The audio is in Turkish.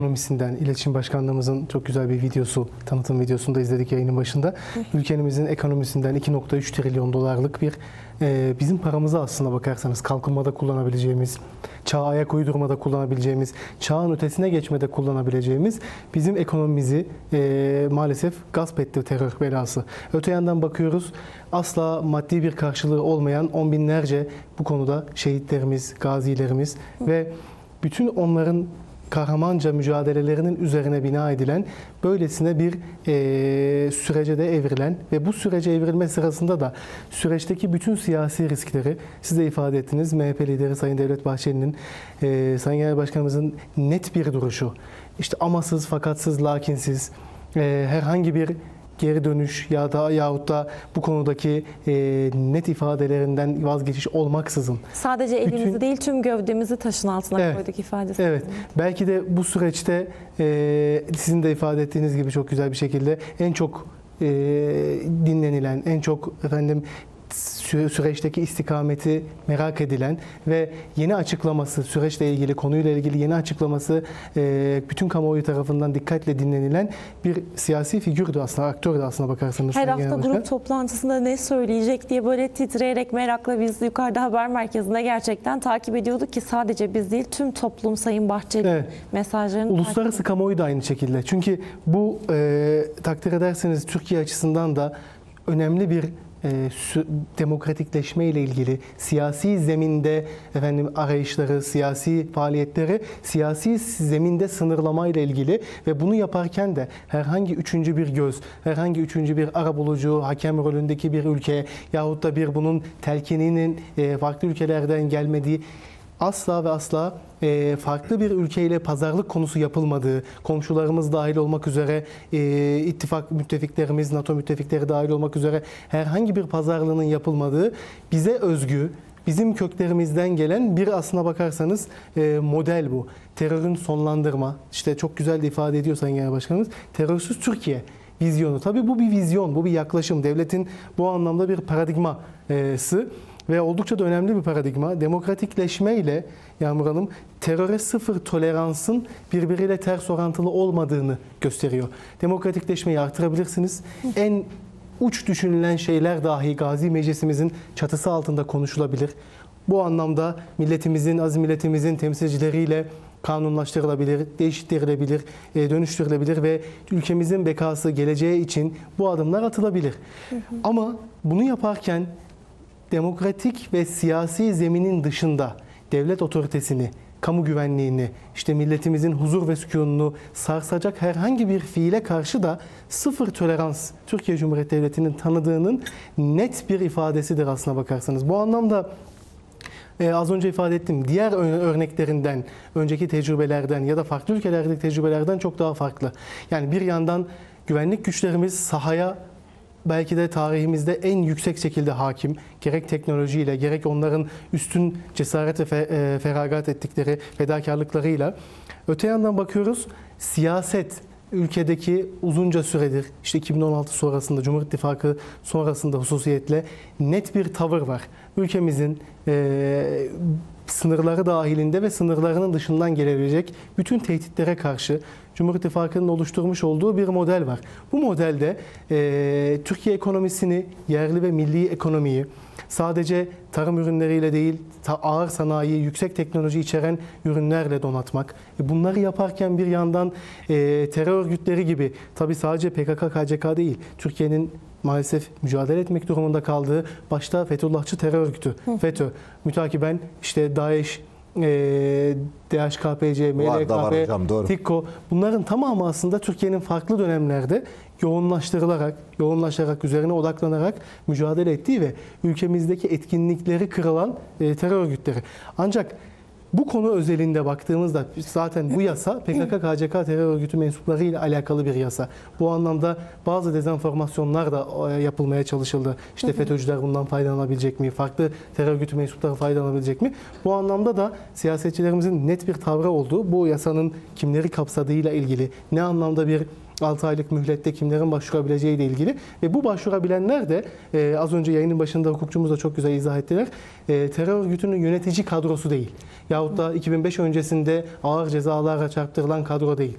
Ekonomisinden, İletişim Başkanlığımızın çok güzel bir videosu, tanıtım videosunu da izledik yayının başında. Ülkemizin ekonomisinden 2,3 trilyon dolarlık bir bizim paramızı aslına bakarsanız kalkınmada kullanabileceğimiz, çağa ayak uydurmada kullanabileceğimiz, çağın ötesine geçmede kullanabileceğimiz bizim ekonomimizi maalesef gasp etti terör belası. Öte yandan bakıyoruz, asla maddi bir karşılığı olmayan on binlerce bu konuda şehitlerimiz, gazilerimiz ve bütün onların kahramanca mücadelelerinin üzerine bina edilen böylesine bir sürece de evrilen ve bu sürece evrilme sırasında da süreçteki bütün siyasi riskleri siz de ifade ettiniz. MHP lideri Sayın Devlet Bahçeli'nin, Sayın Genel Başkanımızın net bir duruşu, işte amasız, fakatsız, lakinsiz, herhangi bir geri dönüş yahut da bu konudaki net ifadelerinden vazgeçiş olmaksızın. Sadece elimizi değil tüm gövdemizi taşın altına koyduk ifadesi. Evet. Belki de bu süreçte sizin de ifade ettiğiniz gibi çok güzel bir şekilde en çok dinlenilen, en çok süreçteki istikameti merak edilen ve yeni açıklaması, süreçle ilgili, konuyla ilgili yeni açıklaması bütün kamuoyu tarafından dikkatle dinlenilen bir siyasi figürdü aslında, aktördü aslına bakarsanız. Her hafta grup toplantısında ne söyleyecek diye böyle titreyerek merakla biz yukarıda haber merkezinde gerçekten takip ediyorduk ki sadece biz değil tüm toplum Sayın Bahçeli mesajlarını uluslararası kamuoyu da aynı şekilde. Çünkü bu takdir ederseniz Türkiye açısından da önemli bir demokratikleşme ile ilgili siyasi zeminde arayışları, siyasi faaliyetleri siyasi zeminde sınırlama ile ilgili ve bunu yaparken de herhangi üçüncü bir göz, herhangi üçüncü bir arabulucu, hakem rolündeki bir ülke yahut da bunun telkininin farklı ülkelerden gelmediği asla ve asla farklı bir ülkeyle pazarlık konusu yapılmadığı, komşularımız dahil olmak üzere, ittifak müttefiklerimiz, NATO müttefikleri dahil olmak üzere herhangi bir pazarlığının yapılmadığı, bize özgü, bizim köklerimizden gelen bir aslına bakarsanız model bu. Terörün sonlandırma, işte çok güzel de ifade ediyor Sayın Genel Başkanımız, terörsüz Türkiye vizyonu. Tabii bu bir vizyon, bu bir yaklaşım. Devletin bu anlamda bir paradigması ve oldukça da önemli bir paradigma. Demokratikleşme ile Yağmur Hanım teröre sıfır toleransın birbiriyle ters orantılı olmadığını gösteriyor. Demokratikleşmeyi artırabilirsiniz. En uç düşünülen şeyler dahi Gazi Meclisimizin çatısı altında konuşulabilir. Bu anlamda milletimizin, aziz milletimizin temsilcileriyle kanunlaştırılabilir, değiştirilebilir, dönüştürülebilir ve ülkemizin bekası, geleceği için bu adımlar atılabilir. Ama bunu yaparken demokratik ve siyasi zeminin dışında devlet otoritesini, kamu güvenliğini, işte milletimizin huzur ve sükununu sarsacak herhangi bir fiile karşı da sıfır tolerans Türkiye Cumhuriyeti Devleti'nin tanıdığının net bir ifadesidir aslına bakarsanız. Bu anlamda az önce ifade ettim. Diğer örneklerinden, önceki tecrübelerden ya da farklı ülkelerdeki tecrübelerden çok daha farklı. Yani bir yandan güvenlik güçlerimiz sahaya belki de tarihimizde en yüksek şekilde hakim. Gerek teknolojiyle, gerek onların üstün cesaret ve feragat ettikleri fedakarlıklarıyla. Öte yandan bakıyoruz, siyaset ülkedeki uzunca süredir, işte 2016 sonrasında, Cumhur İttifakı sonrasında hususiyetle net bir tavır var. Ülkemizin sınırları dahilinde ve sınırlarının dışından gelebilecek bütün tehditlere karşı Cumhur İttifakı'nın oluşturmuş olduğu bir model var. Bu modelde Türkiye ekonomisini, yerli ve milli ekonomiyi sadece tarım ürünleriyle değil, ağır sanayi, yüksek teknoloji içeren ürünlerle donatmak. Bunları yaparken bir yandan terör örgütleri gibi, tabii sadece PKK, KCK değil, Türkiye'nin maalesef mücadele etmek durumunda kaldığı başta Fethullahçı terör örgütü, FETÖ, mütakiben işte DAEŞ, DHKPC, MLKP, TİKKO, bunların tamamı aslında Türkiye'nin farklı dönemlerde yoğunlaşarak, üzerine odaklanarak mücadele ettiği ve ülkemizdeki etkinlikleri kırılan terör örgütleri. Ancak bu konu özelinde baktığımızda zaten bu yasa PKK-KCK terör örgütü mensupları ile alakalı bir yasa. Bu anlamda bazı dezenformasyonlar da yapılmaya çalışıldı. İşte FETÖ'cüler bundan faydalanabilecek mi? Farklı terör örgütü mensupları faydalanabilecek mi? Bu anlamda da siyasetçilerimizin net bir tavrı olduğu, bu yasanın kimleri kapsadığıyla ilgili, ne anlamda bir 6 aylık mühlette kimlerin başvurabileceği ile ilgili ve bu başvurabilenler de az önce yayının başında hukukçumuz da çok güzel izah ettiler. Terör örgütünün yönetici kadrosu değil. Yahut da 2005 öncesinde ağır cezalarla çarptırılan kadro değil.